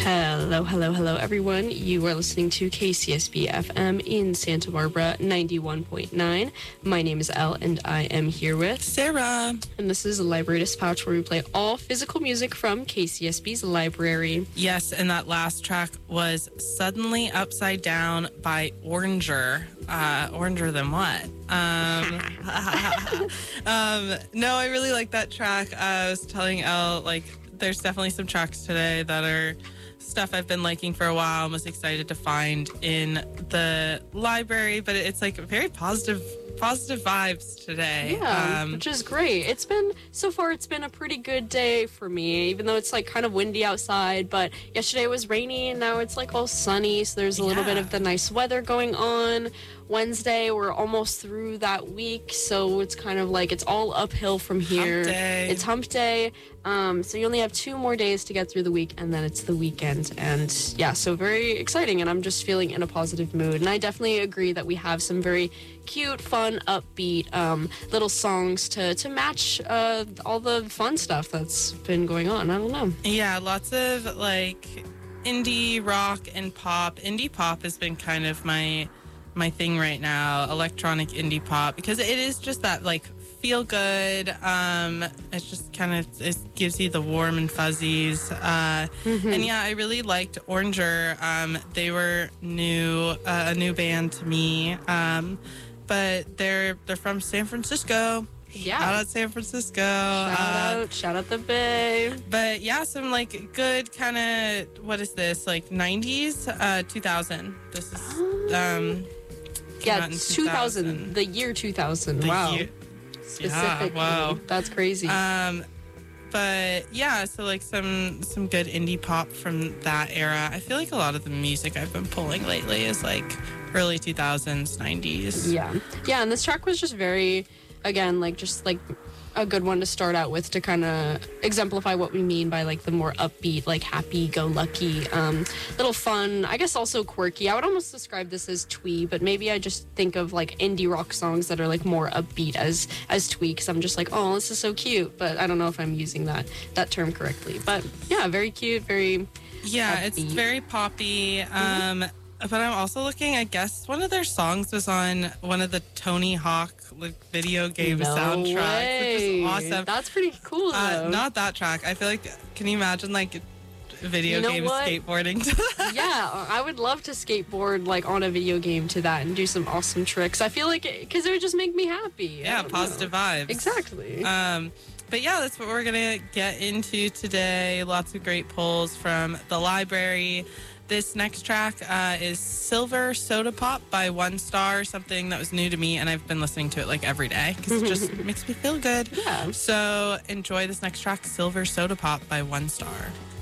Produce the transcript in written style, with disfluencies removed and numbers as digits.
Hello, hello, hello, everyone. You are listening to KCSB FM in Santa Barbara, 91.9. My name is Elle, and I am here with Sarah. And this is Library Dispatch, where we play all physical music from KCSB's library. Yes, and that last track was Suddenly Upside Down by Oranger. Oranger than what? No, I really like that track. I was telling Elle, there's definitely some tracks today that are stuff I've been liking for a while. I'm most excited to find in the library, but it's very positive vibes today. Yeah, which is great. So far it's been a pretty good day for me, even though it's kind of windy outside, but yesterday was rainy and now it's all sunny, so there's a little bit of the nice weather going on. Wednesday, we're almost through that week, so it's kind of it's all uphill from here. Hump day. It's hump day, so you only have 2 more days to get through the week, and then it's the weekend, and yeah, so very exciting, and I'm just feeling in a positive mood, and I definitely agree that we have some very cute, fun, upbeat little songs to match all the fun stuff that's been going on. I don't know. Yeah, lots of indie rock and pop. Indie pop has been kind of my thing right now, electronic indie pop, because it is just that feel good. It's just it gives you the warm and fuzzies. And yeah, I really liked Oranger. They were a new band to me. But they're from San Francisco. Yeah. Shout out San Francisco. Shout out the Bay. But yeah, some good kind of, what is this? 90s? 2000. This is yeah, 2000. The year 2000. Wow. Specifically. Yeah, wow. That's crazy. But yeah, so some good indie pop from that era. I feel a lot of the music I've been pulling lately is early 2000s, 90s. Yeah, and this track was just very, again, a good one to start out with to kind of exemplify what we mean by the more upbeat, happy-go-lucky, little fun, I guess also quirky. I would almost describe this as twee, but maybe I just think of indie rock songs that are more upbeat as twee, because I'm just oh, this is so cute, but I don't know if I'm using that term correctly. But yeah, very cute, very upbeat. It's very poppy. But I'm also looking, I guess one of their songs was on one of the Tony Hawk video game soundtracks, which is awesome. That's pretty cool, though. Not that track. I feel can you imagine video game skateboarding to that? Yeah, I would love to skateboard on a video game to that and do some awesome tricks. I feel because it would just make me happy. Yeah, positive vibes. Exactly. But yeah, that's what we're going to get into today. Lots of great pulls from the library. This next track is Silver Soda Pop by One Star, something that was new to me, and I've been listening to it every day because it just makes me feel good. Yeah. So enjoy this next track, Silver Soda Pop by One Star.